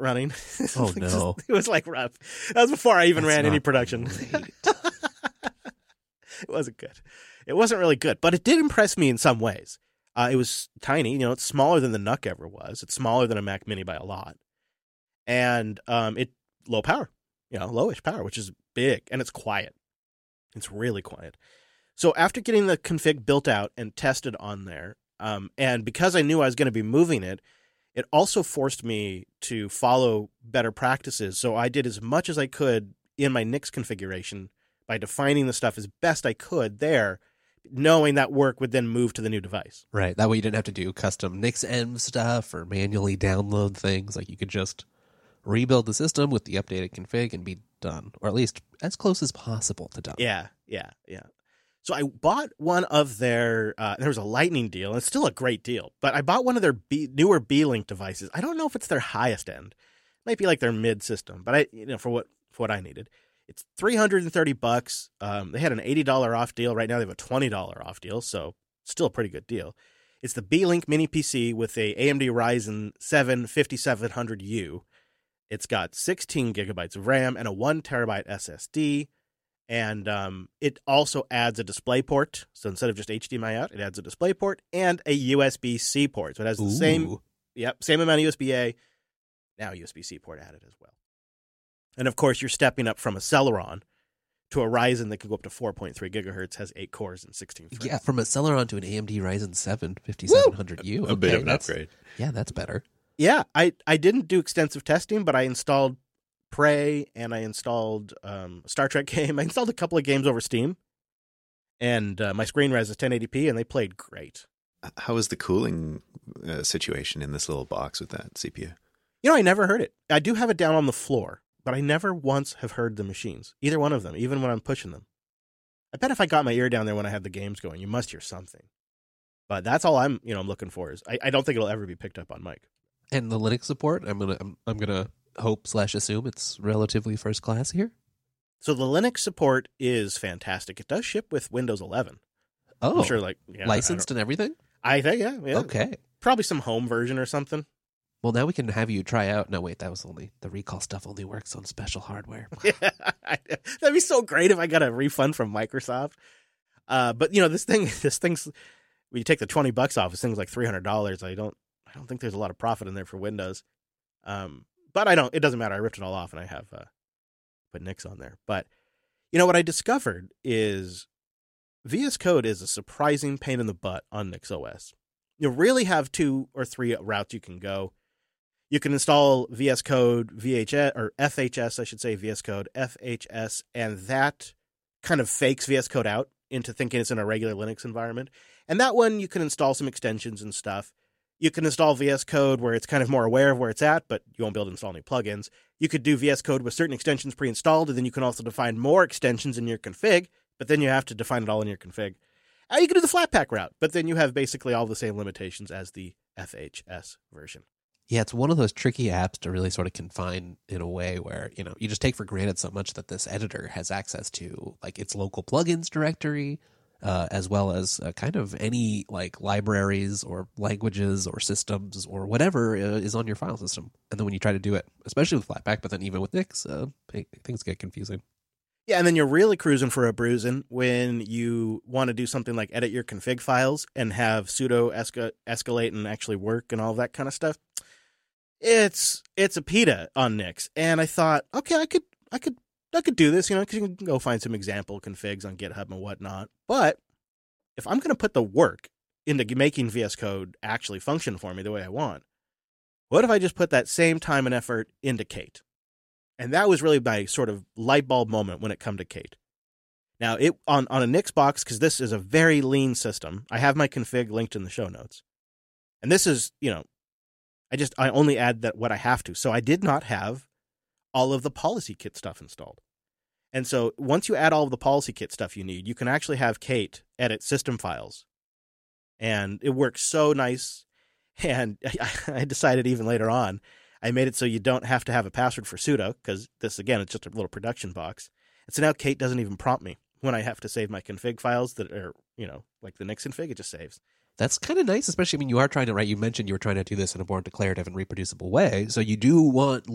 running. Oh, no. It was like rough. That was before I even That's ran any not production. great. It wasn't good. It wasn't really good, but it did impress me in some ways. It was tiny. It's smaller than the NUC ever was. It's smaller than a Mac Mini by a lot. And it low power, lowish power, which is big. And it's quiet. It's really quiet. So after getting the config built out and tested on there, and because I knew I was going to be moving it, it also forced me to follow better practices. So I did as much as I could in my NICS configuration by defining the stuff as best I could there, knowing that work would then move to the new device. Right. That way you didn't have to do custom NixM stuff or manually download things. Like you could just rebuild the system with the updated config and be done, or at least as close as possible to done. Yeah. So I bought one of their, there was a Lightning deal, and it's still a great deal, but I bought one of their newer B-Link devices. I don't know if it's their highest end. It might be like their mid system, but for what I needed. It's $330. They had an $80 off deal. Right now they have a $20 off deal, so still a pretty good deal. It's the B-Link Mini PC with a AMD Ryzen 7 5700U. It's got 16 gigabytes of RAM and a 1 terabyte SSD. And it also adds a display port. So instead of just HDMI out, it adds a display port and a USB-C port. So it has the same amount of USB-A, now USB-C port added as well. And of course, you're stepping up from a Celeron to a Ryzen that can go up to 4.3 gigahertz, has 8 cores and 16 threads. Yeah, from a Celeron to an AMD Ryzen 7 5700U. A bit of an upgrade. Yeah, that's better. Yeah, I didn't do extensive testing, but I installed Prey and I installed a Star Trek game. I installed a couple of games over Steam. And my screen res is 1080p, and they played great. How is the cooling situation in this little box with that CPU? I never heard it. I do have it down on the floor. But I never once have heard the machines, either one of them, even when I'm pushing them. I bet if I got my ear down there when I had the games going, you must hear something. But that's all I'm looking for. Is I don't think it'll ever be picked up on mic. And the Linux support, I'm gonna hope/assume it's relatively first class here. So the Linux support is fantastic. It does ship with Windows 11. Oh, I'm sure, licensed and everything. I think, yeah. Okay, probably some home version or something. Well, now we can have you try out. No, wait, that was only the recall stuff. Only works on special hardware. Yeah, that'd be so great if I got a refund from Microsoft. But this thing's when you take the $20 off, this thing's like $300. I don't think there's a lot of profit in there for Windows. But it doesn't matter. I ripped it all off and I have put Nix on there. But what I discovered is VS Code is a surprising pain in the butt on NixOS. You really have 2 or 3 routes you can go. You can install VS Code VHS or FHS, I should say, VS Code FHS, and that kind of fakes VS Code out into thinking it's in a regular Linux environment. And that one, you can install some extensions and stuff. You can install VS Code where it's kind of more aware of where it's at, but you won't be able to install any plugins. You could do VS Code with certain extensions pre-installed, and then you can also define more extensions in your config, but then you have to define it all in your config. You can do the Flatpak route, but then you have basically all the same limitations as the FHS version. Yeah, it's one of those tricky apps to really sort of confine in a way where, you just take for granted so much that this editor has access to like its local plugins directory, as well as kind of any like libraries or languages or systems or whatever is on your file system. And then when you try to do it, especially with Flatpak, but then even with Nix, things get confusing. Yeah, and then you're really cruising for a bruising when you want to do something like edit your config files and have sudo escalate and actually work and all of that kind of stuff. It's a PETA on Nix, and I thought, okay, I could do this, because you can go find some example configs on GitHub and whatnot. But if I'm going to put the work into making VS Code actually function for me the way I want, what if I just put that same time and effort into Kate? And that was really my sort of light bulb moment when it come to Kate. Now, on a Nix box, because this is a very lean system, I have my config linked in the show notes. And this is, I only add that what I have to. So I did not have all of the policy kit stuff installed. And so once you add all of the policy kit stuff you need, you can actually have Kate edit system files. And it works so nice. And I decided even later on, I made it so you don't have to have a password for sudo, because this, again, it's just a little production box. And so now Kate doesn't even prompt me when I have to save my config files that are, like the Nix config, it just saves. That's kind of nice, especially, you are trying to, right, you mentioned you were trying to do this in a more declarative and reproducible way. So you do want